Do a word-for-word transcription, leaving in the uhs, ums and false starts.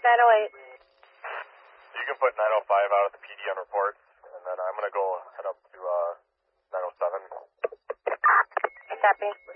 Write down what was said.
nine oh eight. You can put nine oh five out at the P D on report, and then I'm going to go head up to uh, nine oh seven. Copy.